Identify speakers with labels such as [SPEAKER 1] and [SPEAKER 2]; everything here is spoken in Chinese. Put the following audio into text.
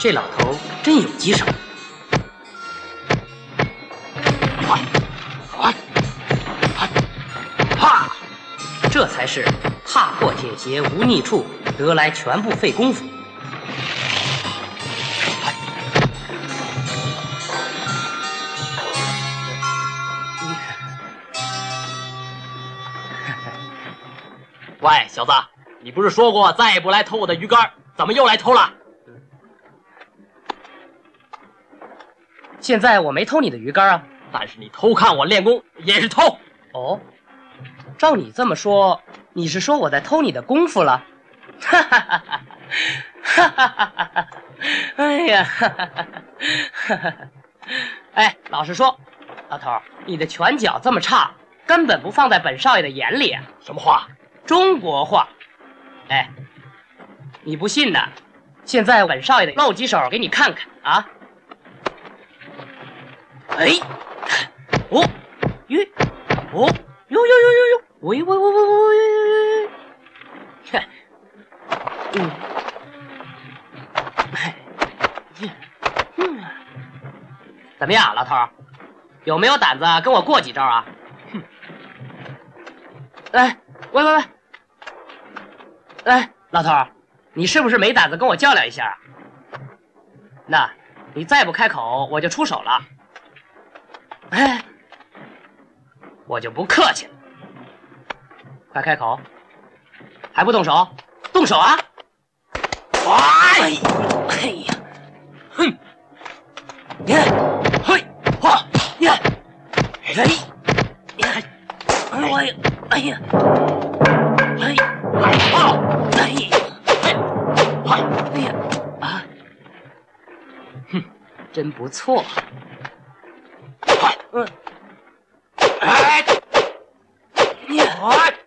[SPEAKER 1] 这老头真有棘手。这才是踏破铁鞋无觅处，得来全不费工夫。
[SPEAKER 2] 喂，小子，你不是说过再也不来偷我的鱼竿，怎么又来偷了？
[SPEAKER 1] 现在我没偷你的鱼竿啊，
[SPEAKER 2] 但是你偷看我练功也是偷。
[SPEAKER 1] 哦，照你这么说，你是说我在偷你的功夫了？哈哈哈哈哈哈哈哈！哎呀，哈哈哈哈！哎，老实说，老头，你的拳脚这么差，根本不放在本少爷的眼里啊！
[SPEAKER 2] 什么话？
[SPEAKER 1] 中国话。哎，你不信呢？现在本少爷的露几手给你看看啊！哎，哦，吁，哦，呦呦呦呦呦，喂喂喂喂喂，哼，怎么样，老头，有没有胆子跟我过几招啊？哼，哎，喂喂喂，哎，老头，你是不是没胆子跟我较量一下啊？那，你再不开口，我就出手了。哎，我就不客气了，快开口！还不动手？动手啊！哎呀，哼！你看，嘿，嚯，你看，哎，你看，哎呀，哎呀，哎，啊，哎呀，哎呀，啊，哼，真不错。哎，你，哎。